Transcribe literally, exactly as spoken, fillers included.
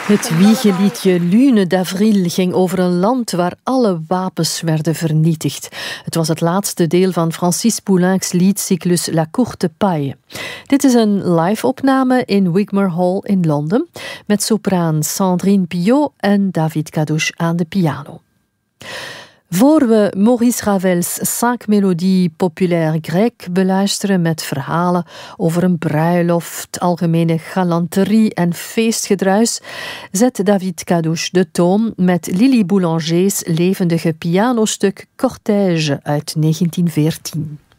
Het wiegeliedje Lune d'Avril ging over een land waar alle wapens werden vernietigd. Het was het laatste deel van Francis Poulenc's liedcyclus La Courte Paille. Dit is een live-opname in Wigmore Hall in Londen met sopraan Sandrine Piot en David Cadouche aan de piano. Voor we Maurice Ravel's Cinq Mélodies populaires grecques beluisteren met verhalen over een bruiloft, algemene galanterie en feestgedruis, zet David Cadouche de toon met Lily Boulanger's levendige pianostuk Cortège uit negentien veertien.